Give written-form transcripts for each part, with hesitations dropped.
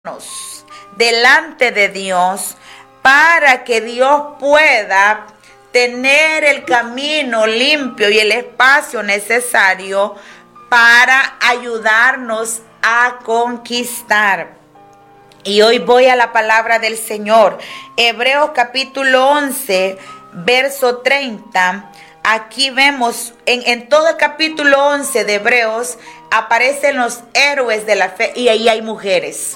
delante de Dios para que Dios pueda tener el camino limpio y el espacio necesario para ayudarnos a conquistar. Y hoy voy a la palabra del Señor. Hebreos capítulo 11, verso 30. Aquí vemos, en todo el capítulo 11 de Hebreos, aparecen los héroes de la fe y ahí hay mujeres.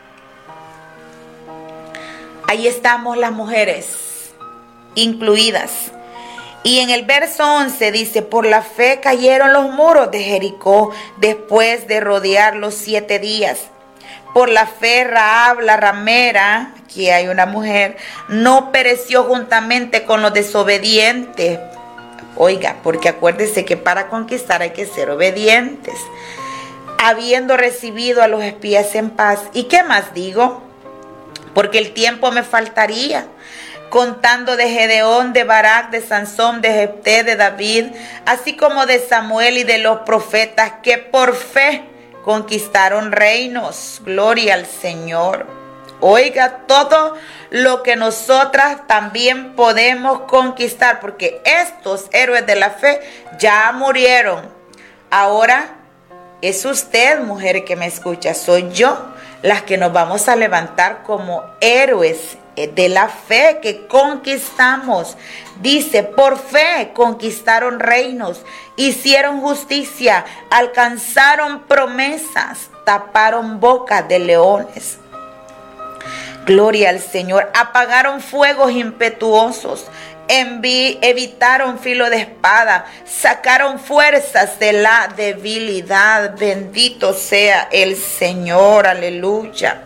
Ahí estamos las mujeres incluidas. Y en el verso 11 dice: por la fe cayeron los muros de Jericó después de rodearlos 7 días. Por la fe Rahab la ramera, aquí hay una mujer, no pereció juntamente con los desobedientes. Oiga, porque acuérdese que para conquistar hay que ser obedientes. Habiendo recibido a los espías en paz. ¿Y qué más digo? Porque el tiempo me faltaría, contando de Gedeón, de Barak, de Sansón, de Jefté, de David, así como de Samuel y de los profetas que por fe conquistaron reinos. Gloria al Señor. Oiga, todo lo que nosotras también podemos conquistar, porque estos héroes de la fe ya murieron. Ahora es usted, mujer que me escucha, soy yo, las que nos vamos a levantar como héroes de la fe que conquistamos. Dice, por fe conquistaron reinos, hicieron justicia, alcanzaron promesas, taparon bocas de leones. Gloria al Señor. Apagaron fuegos impetuosos, evitaron filo de espada, sacaron fuerzas de la debilidad. Bendito sea el Señor, aleluya.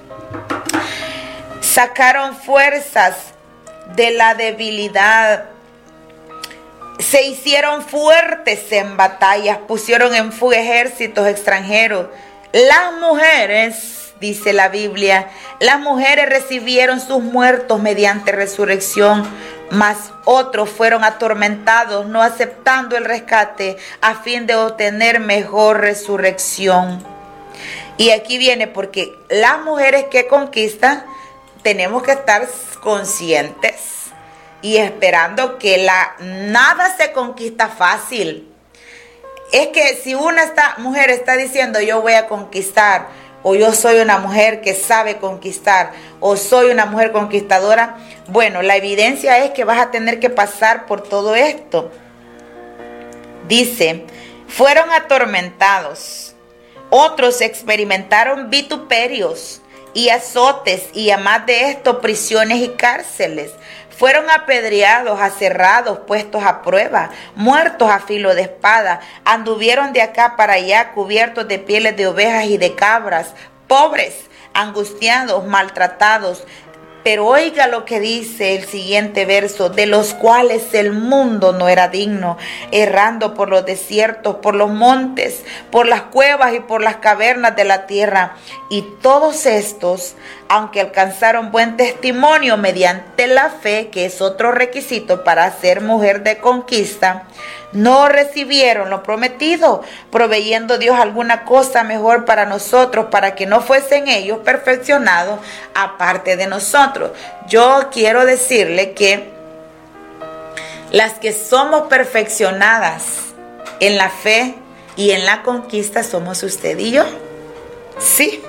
Sacaron fuerzas de la debilidad. Se hicieron fuertes en batallas, pusieron en fuga ejércitos extranjeros. Las mujeres, dice la Biblia, las mujeres recibieron sus muertos mediante resurrección, mas otros fueron atormentados, no aceptando el rescate a fin de obtener mejor resurrección. Y aquí viene, porque las mujeres que conquistan tenemos que estar conscientes y esperando que nada se conquista fácil. Es que si mujer está diciendo yo voy a conquistar, o yo soy una mujer que sabe conquistar, o soy una mujer conquistadora, bueno, la evidencia es que vas a tener que pasar por todo esto. Dice, fueron atormentados, otros experimentaron vituperios y azotes, y además de esto prisiones y cárceles. Fueron apedreados, aserrados, puestos a prueba, muertos a filo de espada. Anduvieron de acá para allá cubiertos de pieles de ovejas y de cabras, pobres, angustiados, maltratados. Pero oiga lo que dice el siguiente verso: de los cuales el mundo no era digno, errando por los desiertos, por los montes, por las cuevas y por las cavernas de la tierra. Y todos estos, aunque alcanzaron buen testimonio mediante la fe, que es otro requisito para ser mujer de conquista, no recibieron lo prometido, proveyendo Dios alguna cosa mejor para nosotros, para que no fuesen ellos perfeccionados aparte de nosotros. Yo quiero decirle que las que somos perfeccionadas en la fe y en la conquista somos usted y yo. Sí.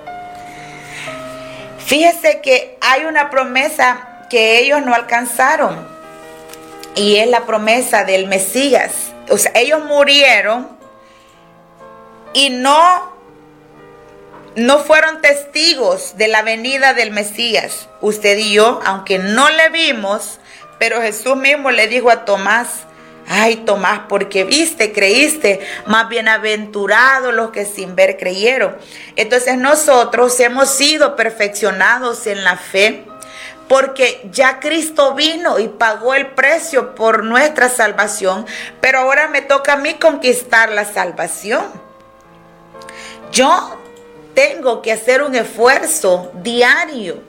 Fíjese que hay una promesa que ellos no alcanzaron. Y es la promesa del Mesías. O sea, ellos murieron y no fueron testigos de la venida del Mesías. Usted y yo, aunque no le vimos, pero Jesús mismo le dijo a Tomás: ay, Tomás, porque viste, creíste, más bienaventurados los que sin ver creyeron. Entonces nosotros hemos sido perfeccionados en la fe, porque ya Cristo vino y pagó el precio por nuestra salvación, pero ahora me toca a mí conquistar la salvación. Yo tengo que hacer un esfuerzo diario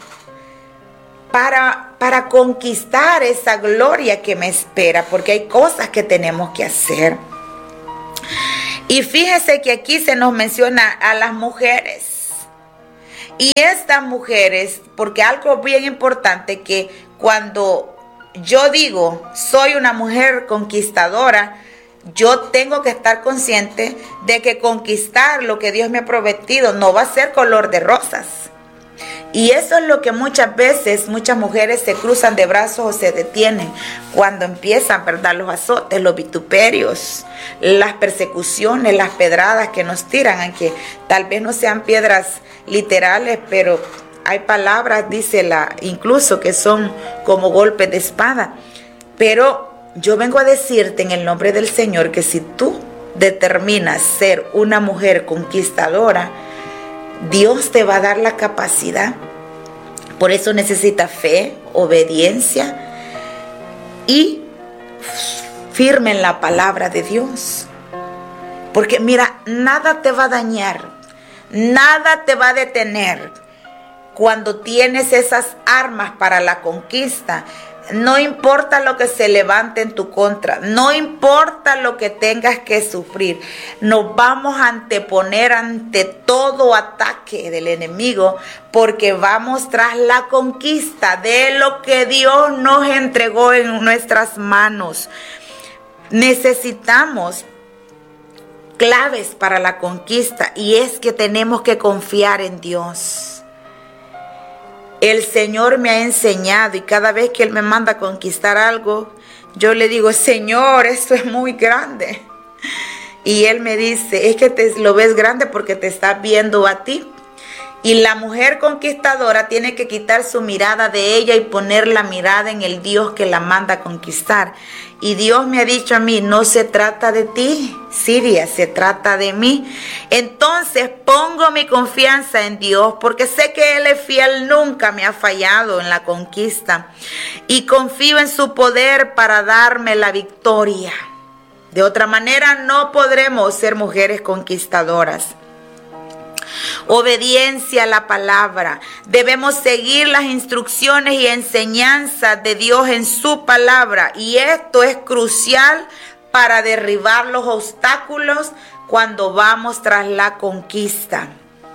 para conquistar esa gloria que me espera, porque hay cosas que tenemos que hacer. Y fíjese que aquí se nos menciona a las mujeres. Y estas mujeres, porque algo bien importante, que cuando yo digo soy una mujer conquistadora, yo tengo que estar consciente de que conquistar lo que Dios me ha prometido no va a ser color de rosas. Y eso es lo que muchas veces muchas mujeres se cruzan de brazos o se detienen cuando empiezan, ¿verdad?, los azotes, los vituperios, las persecuciones, las pedradas que nos tiran, aunque tal vez no sean piedras literales, pero hay palabras, dice incluso que son como golpes de espada. Pero yo vengo a decirte en el nombre del Señor que si tú determinas ser una mujer conquistadora, Dios te va a dar la capacidad. Por eso necesitas fe, obediencia y firme en la palabra de Dios. Porque mira, nada te va a dañar, nada te va a detener cuando tienes esas armas para la conquista. No importa lo que se levante en tu contra, no importa lo que tengas que sufrir, nos vamos a anteponer ante todo ataque del enemigo, porque vamos tras la conquista de lo que Dios nos entregó en nuestras manos. Necesitamos claves para la conquista, y es que tenemos que confiar en Dios. El Señor me ha enseñado, y cada vez que Él me manda a conquistar algo, yo le digo: Señor, esto es muy grande. Y Él me dice: es que lo ves grande porque te estás viendo a ti. Y la mujer conquistadora tiene que quitar su mirada de ella y poner la mirada en el Dios que la manda a conquistar. Y Dios me ha dicho a mí: no se trata de ti, Siria, se trata de mí. Entonces pongo mi confianza en Dios, porque sé que Él es fiel, nunca me ha fallado en la conquista. Y confío en su poder para darme la victoria. De otra manera no podremos ser mujeres conquistadoras. Obediencia a la palabra. Debemos seguir las instrucciones y enseñanzas de Dios en su palabra, y esto es crucial para derribar los obstáculos cuando vamos tras la conquista.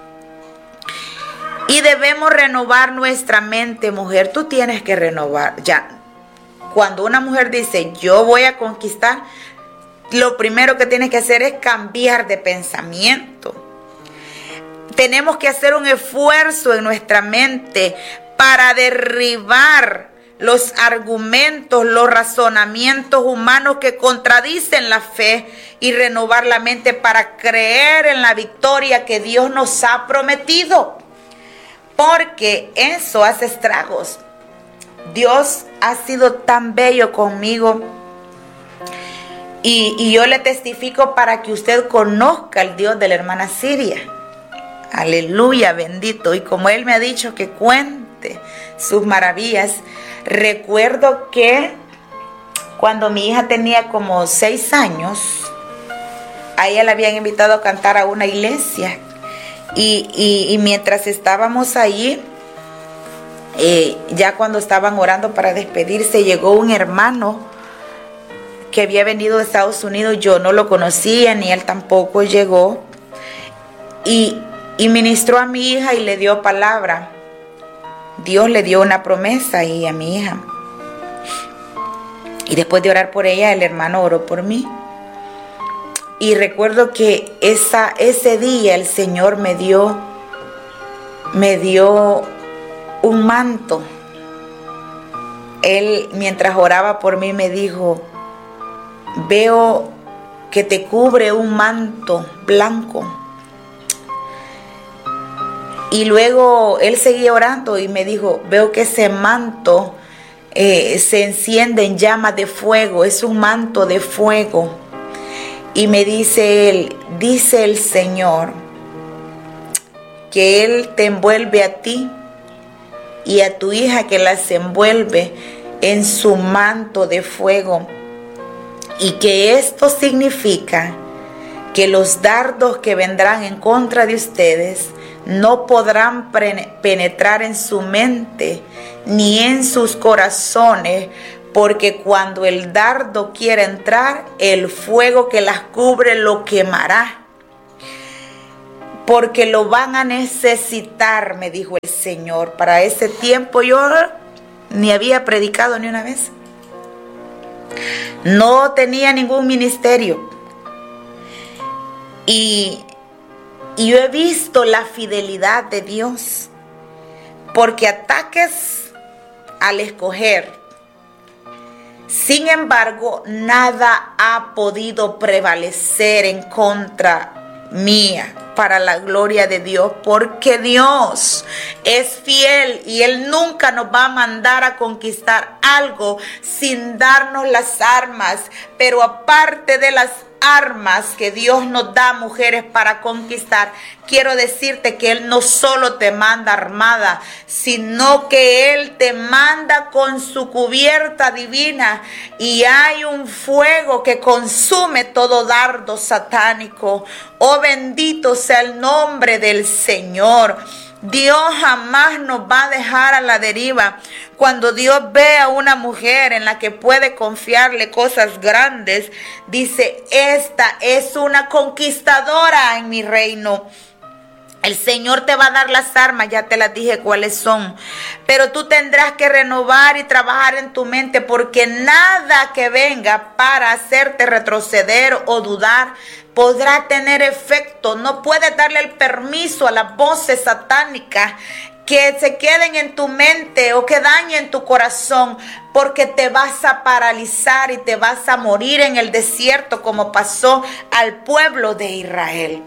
Y debemos renovar nuestra mente, mujer. Tú tienes que renovar. Ya, cuando una mujer dice yo voy a conquistar, lo primero que tienes que hacer es cambiar de pensamiento. Tenemos que hacer un esfuerzo en nuestra mente para derribar los argumentos, los razonamientos humanos que contradicen la fe, y renovar la mente para creer en la victoria que Dios nos ha prometido. Porque eso hace estragos. Dios ha sido tan bello conmigo. Y yo le testifico para que usted conozca al Dios de la hermana Siria. Aleluya, bendito. Y como Él me ha dicho que cuente sus maravillas, recuerdo que cuando mi hija tenía como 6 años, a ella la habían invitado a cantar a una iglesia. Y mientras estábamos ahí, ya cuando estaban orando para despedirse, llegó un hermano que había venido de Estados Unidos. Yo no lo conocía, ni él tampoco. Llegó y ministró a mi hija y le dio palabra. Dios le dio una promesa ahí a mi hija. Y después de orar por ella, el hermano oró por mí. Y recuerdo que ese día el Señor me dio un manto. Él, mientras oraba por mí, me dijo: veo que te cubre un manto blanco. Y luego Él seguía orando y me dijo: veo que ese manto se enciende en llamas de fuego, es un manto de fuego. Y me dice Él: dice el Señor que Él te envuelve a ti y a tu hija, que las envuelve en su manto de fuego, y que esto significa que los dardos que vendrán en contra de ustedes no podrán penetrar en su mente ni en sus corazones, porque cuando el dardo quiera entrar, el fuego que las cubre lo quemará. porque lo van a necesitar, me dijo el Señor. Para ese tiempo yo ni había predicado ni una vez. No tenía ningún ministerio. Y yo he visto la fidelidad de Dios, porque ataques al escoger. Sin embargo, nada ha podido prevalecer en contra mía, para la gloria de Dios, porque Dios es fiel y Él nunca nos va a mandar a conquistar algo sin darnos las armas. Pero aparte de las armas que Dios nos da, mujeres, para conquistar, quiero decirte que Él no solo te manda armada, sino que Él te manda con su cubierta divina, y hay un fuego que consume todo dardo satánico. Oh, bendito sea el nombre del Señor. Dios jamás nos va a dejar a la deriva. Cuando Dios ve a una mujer en la que puede confiarle cosas grandes, dice: esta es una conquistadora en mi reino. El Señor te va a dar las armas, ya te las dije cuáles son, pero tú tendrás que renovar y trabajar en tu mente, porque nada que venga para hacerte retroceder o dudar podrá tener efecto. No puedes darle el permiso a las voces satánicas que se queden en tu mente o que dañen tu corazón, porque te vas a paralizar y te vas a morir en el desierto, como pasó al pueblo de Israel.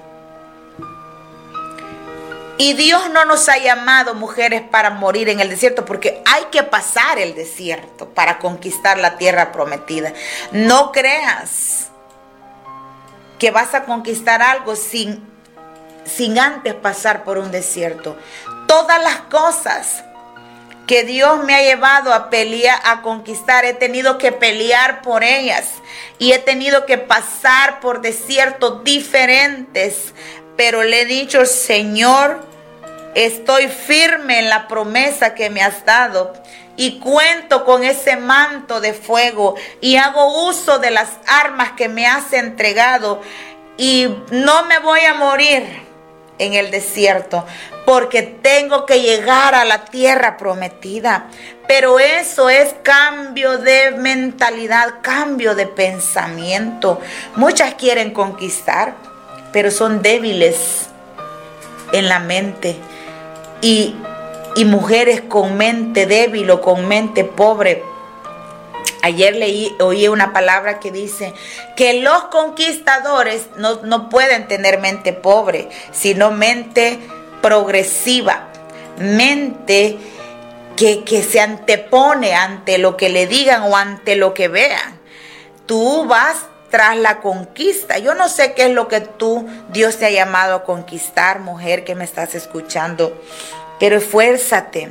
Y Dios no nos ha llamado, mujeres, para morir en el desierto, porque hay que pasar el desierto para conquistar la tierra prometida. No creas que vas a conquistar algo sin antes pasar por un desierto. Todas las cosas que Dios me ha llevado a pelear, a conquistar, he tenido que pelear por ellas y he tenido que pasar por desiertos diferentes, pero le he dicho: Señor, estoy firme en la promesa que me has dado y cuento con ese manto de fuego y hago uso de las armas que me has entregado, y no me voy a morir en el desierto, porque tengo que llegar a la tierra prometida. Pero eso es cambio de mentalidad, cambio de pensamiento. Muchas quieren conquistar, pero son débiles en la mente. Y mujeres con mente débil o con mente pobre. Ayer oí una palabra que dice que los conquistadores no pueden tener mente pobre, sino mente progresiva, mente que se antepone ante lo que le digan o ante lo que vean. Tú vas tras la conquista. Yo no sé qué es lo que Dios te ha llamado a conquistar, mujer que me estás escuchando, pero esfuérzate,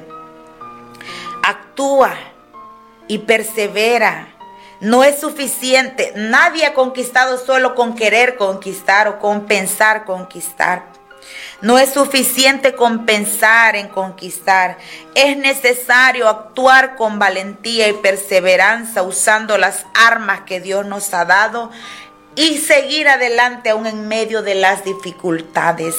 actúa y persevera. No es suficiente. Nadie ha conquistado solo con querer conquistar o con pensar conquistar. No es suficiente con pensar en conquistar. Es necesario actuar con valentía y perseverancia, usando las armas que Dios nos ha dado, y seguir adelante aún en medio de las dificultades.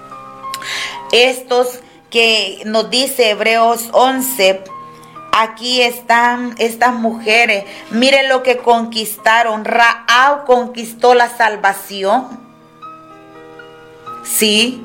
Estos que nos dice Hebreos 11, aquí están estas mujeres. Miren lo que conquistaron. Rahab conquistó la salvación. Sí.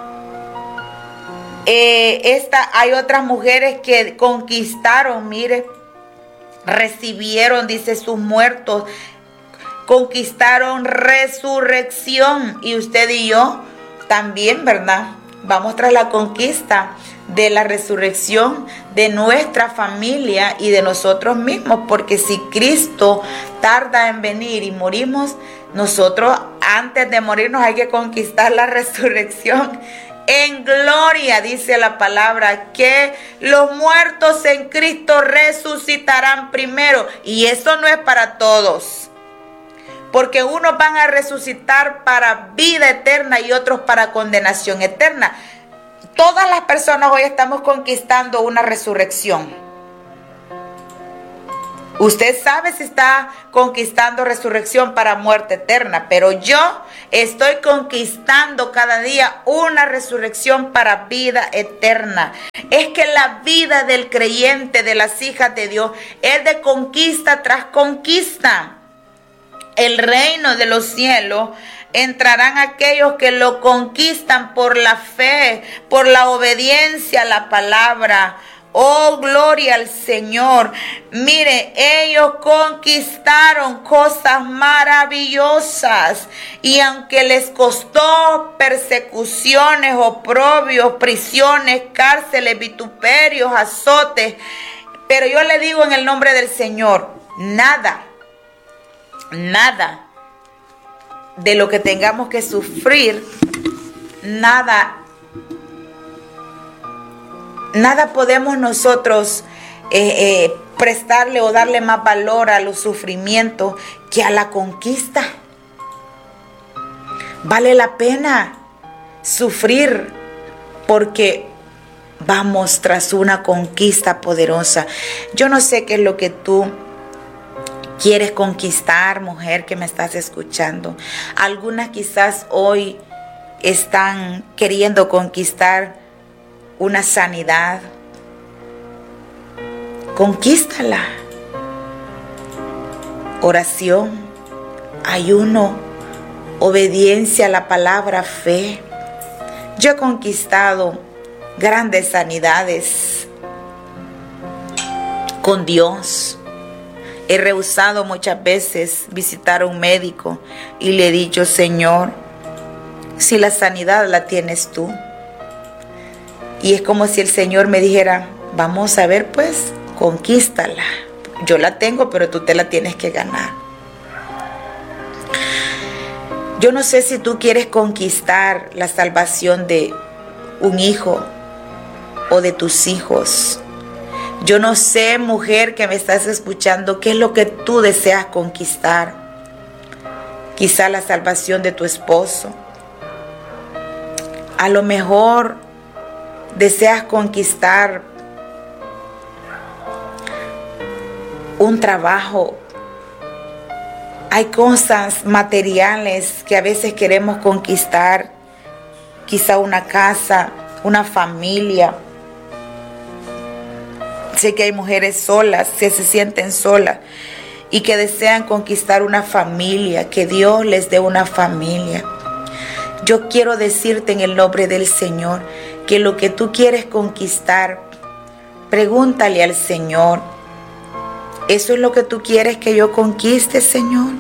Hay otras mujeres que conquistaron, mire, recibieron, dice, sus muertos, conquistaron resurrección. Y usted y yo también, ¿verdad? Vamos tras la conquista de la resurrección de nuestra familia y de nosotros mismos, porque si Cristo tarda en venir y morimos, nosotros antes de morirnos hay que conquistar la resurrección en gloria. Dice la palabra que los muertos en Cristo resucitarán primero, y eso no es para todos, porque unos van a resucitar para vida eterna y otros para condenación eterna. Todas las personas hoy estamos conquistando una resurrección. Usted sabe si está conquistando resurrección para muerte eterna, pero yo estoy conquistando cada día una resurrección para vida eterna. Es que la vida del creyente, de las hijas de Dios, es de conquista tras conquista. El reino de los cielos entrarán aquellos que lo conquistan por la fe, por la obediencia a la palabra. Oh, gloria al Señor. Mire, ellos conquistaron cosas maravillosas. Y aunque les costó persecuciones, oprobios, prisiones, cárceles, vituperios, azotes, pero yo le digo en el nombre del Señor, nada de lo que tengamos que sufrir, nada podemos nosotros prestarle o darle más valor a los sufrimientos que a la conquista. Vale la pena sufrir porque vamos tras una conquista poderosa. Yo no sé qué es lo que tú quieres conquistar, mujer que me estás escuchando. Algunas quizás hoy están queriendo conquistar una sanidad. Conquístala. Oración, ayuno, obediencia a la palabra, fe. Yo he conquistado grandes sanidades con Dios. He rehusado muchas veces visitar a un médico y le he dicho, Señor, si la sanidad la tienes tú. Y es como si el Señor me dijera, vamos a ver pues, conquístala. Yo la tengo, pero tú te la tienes que ganar. Yo no sé si tú quieres conquistar la salvación de un hijo o de tus hijos. Yo no sé, mujer que me estás escuchando, qué es lo que tú deseas conquistar. Quizá la salvación de tu esposo. A lo mejor deseas conquistar un trabajo. Hay cosas materiales que a veces queremos conquistar. Quizá una casa, una familia. Sé que hay mujeres solas, que se sienten solas y que desean conquistar una familia, que Dios les dé una familia. Yo quiero decirte en el nombre del Señor que lo que tú quieres conquistar, pregúntale al Señor. ¿Eso es lo que tú quieres que yo conquiste, Señor?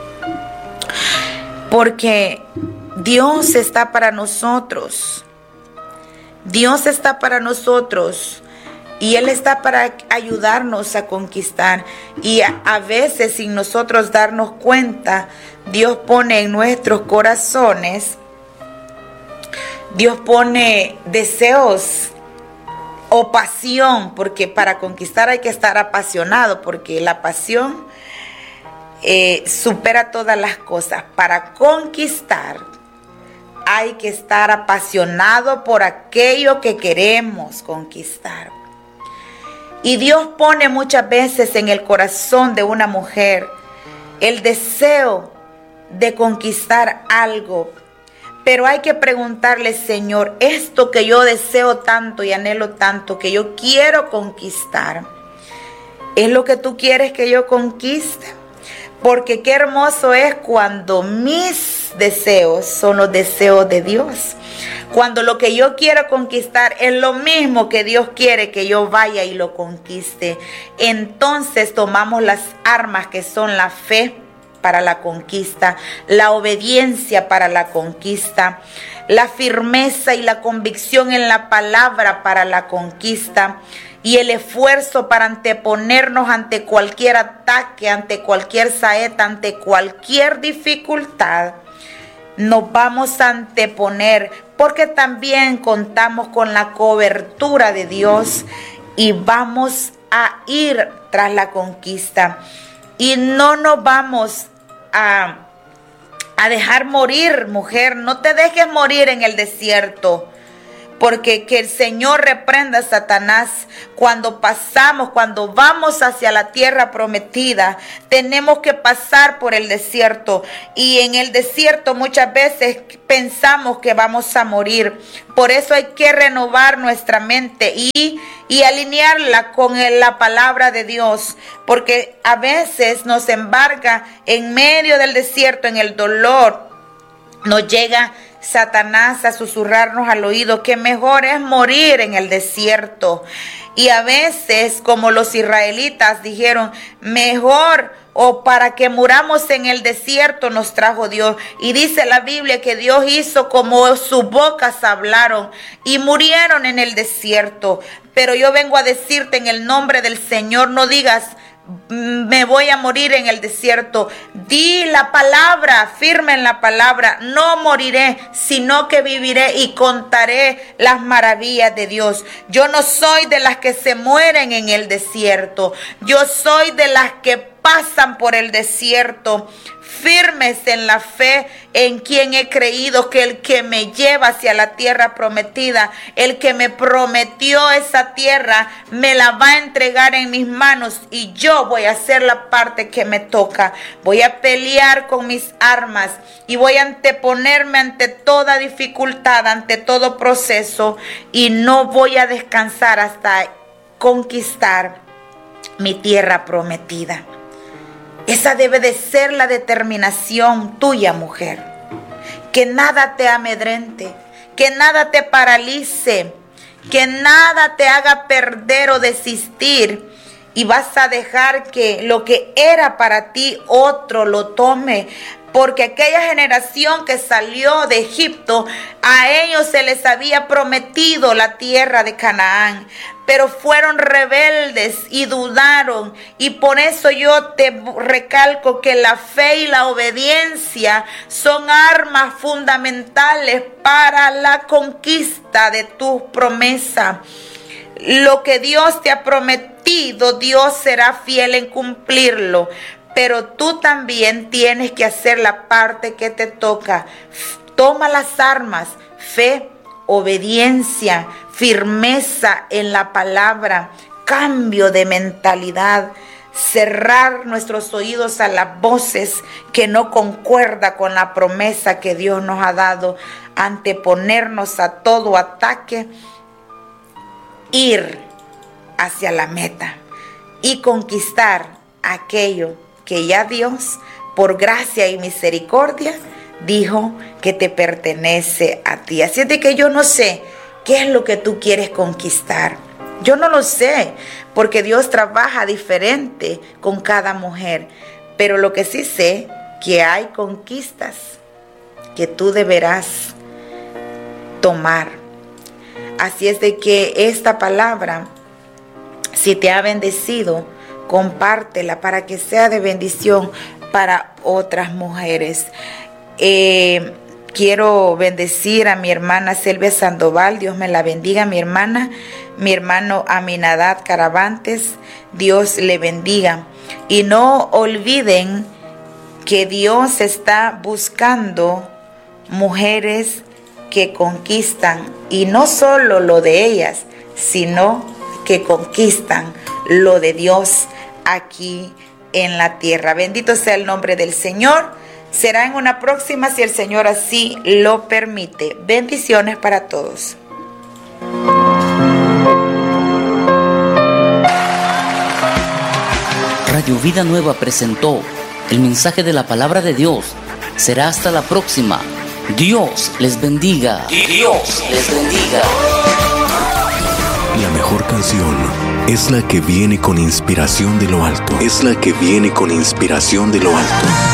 Porque Dios está para nosotros. Dios está para nosotros. Y Él está para ayudarnos a conquistar. Y a veces, sin nosotros darnos cuenta, Dios pone en nuestros corazones, Dios pone deseos o pasión, porque para conquistar hay que estar apasionado, porque la pasión supera todas las cosas. Para conquistar hay que estar apasionado por aquello que queremos conquistar. Y Dios pone muchas veces en el corazón de una mujer el deseo de conquistar algo. Pero hay que preguntarle, Señor, esto que yo deseo tanto y anhelo tanto, que yo quiero conquistar, ¿es lo que tú quieres que yo conquiste? Porque qué hermoso es cuando mis deseos son los deseos de Dios. Cuando lo que yo quiero conquistar es lo mismo que Dios quiere que yo vaya y lo conquiste. Entonces tomamos las armas que son la fe para la conquista, la obediencia para la conquista, la firmeza y la convicción en la palabra para la conquista, y el esfuerzo para anteponernos ante cualquier ataque, ante cualquier saeta, ante cualquier dificultad. Nos vamos a anteponer porque también contamos con la cobertura de Dios y vamos a ir tras la conquista. Y no nos vamos a dejar morir, mujer. No te dejes morir en el desierto. porque que el Señor reprenda a Satanás. Cuando vamos hacia la tierra prometida, tenemos que pasar por el desierto, y en el desierto muchas veces pensamos que vamos a morir. Por eso hay que renovar nuestra mente y alinearla con la palabra de Dios, porque a veces nos embarga en medio del desierto, en el dolor. Nos llega Satanás a susurrarnos al oído que mejor es morir en el desierto. Y a veces, como los israelitas dijeron, mejor o para que muramos en el desierto nos trajo Dios. Y dice la Biblia que Dios hizo como sus bocas hablaron y murieron en el desierto. Pero yo vengo a decirte en el nombre del Señor, no digas me voy a morir en el desierto. Di la palabra, firme en la palabra. No moriré, sino que viviré y contaré las maravillas de Dios. Yo no soy de las que se mueren en el desierto. Yo soy de las que pasan por el desierto, firmes en la fe en quien he creído, que el que me lleva hacia la tierra prometida, el que me prometió esa tierra, me la va a entregar en mis manos y yo voy a hacer la parte que me toca. Voy a pelear con mis armas y voy a anteponerme ante toda dificultad, ante todo proceso, y no voy a descansar hasta conquistar mi tierra prometida. Esa debe de ser la determinación tuya, mujer. Que nada te amedrente, que nada te paralice, que nada te haga perder o desistir. Y vas a dejar que lo que era para ti otro lo tome. Porque aquella generación que salió de Egipto, a ellos se les había prometido la tierra de Canaán, pero fueron rebeldes y dudaron. Y por eso yo te recalco que la fe y la obediencia son armas fundamentales para la conquista de tu promesa. Lo que Dios te ha prometido, Dios será fiel en cumplirlo. Pero tú también tienes que hacer la parte que te toca. Toma las armas: fe, obediencia, firmeza en la palabra, cambio de mentalidad, cerrar nuestros oídos a las voces que no concuerdan con la promesa que Dios nos ha dado, anteponernos a todo ataque, ir hacia la meta y conquistar aquello que ya Dios, por gracia y misericordia, dijo que te pertenece a ti. Así es de que yo no sé qué es lo que tú quieres conquistar. Yo no lo sé, porque Dios trabaja diferente con cada mujer. Pero lo que sí sé, que hay conquistas que tú deberás tomar. Así es de que esta palabra, si te ha bendecido, compártela para que sea de bendición para otras mujeres. Quiero bendecir a mi hermana Selvia Sandoval. Dios me la bendiga, mi hermana. Mi hermano Aminadad Caravantes, Dios le bendiga. Y no olviden que Dios está buscando mujeres que conquistan, y no solo lo de ellas, sino que conquistan lo de Dios aquí en la tierra. Bendito sea el nombre del Señor. Será en una próxima, si el Señor así lo permite. Bendiciones para todos. Radio Vida Nueva presentó el mensaje de la palabra de Dios. Será hasta la próxima. Dios les bendiga. Dios les bendiga. La mejor canción es la que viene con inspiración de lo alto. Es la que viene con inspiración de lo alto.